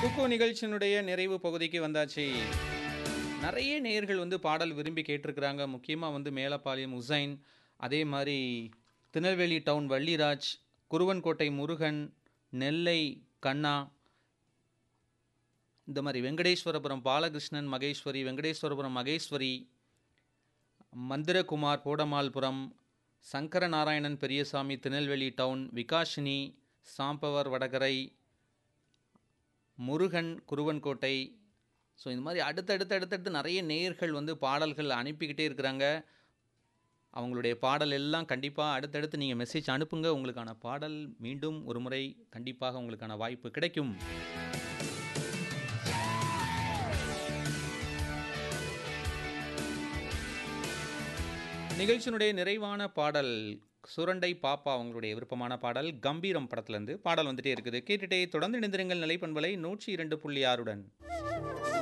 குக்கு நிகழ்ச்சியினுடைய நிறைவு பகுதிக்கு வந்தாச்சு. நிறைய நேயர்கள் வந்து பாடல் விரும்பி கேட்டிருக்கிறாங்க. முக்கியமா வந்து மேலப்பாளையம் உசைன், அதே மாரி திருநெல்வேலி டவுன் வள்ளிராஜ், குருவன்கோட்டை முருகன், நெல்லை கண்ணா, இந்த மாரி வெங்கடேஸ்வரபுரம் பாலகிருஷ்ணன், மகேஸ்வரி, வெங்கடேஸ்வரபுரம் மகேஸ்வரி, மந்திரகுமார் போடமால்புரம், சங்கரநாராயணன் பெரியசாமி திருநெல்வேலி டவுன், விகாஷினி சாம்பவர் வடகரை, முருகன் குருவன்கோட்டை. ஸோ இந்த மாதிரி அடுத்தடுத்து நிறைய நேயர்கள் வந்து பாடல்கள் அனுப்பிக்கிட்டே இருக்கிறாங்க. அவங்களுடைய பாடல் எல்லாம் கண்டிப்பாக அடுத்தடுத்து நீங்கள் மெசேஜ் அனுப்புங்க. உங்களுக்கான பாடல் மீண்டும் ஒரு முறை கண்டிப்பாக உங்களுக்கான வாய்ப்பு கிடைக்கும். நிகழ்ச்சியினுடைய நிறைவான பாடல் சுரண்டை பாப்பா அவங்களுடைய விருப்பமான பாடல் கம்பீரம் படத்துலேருந்து பாடல் வந்துட்டே இருக்குது. கேட்டுட்டே தொடர்ந்து இணைந்திருங்கள் நிலைப்பண்பலை 102.6 உடன்.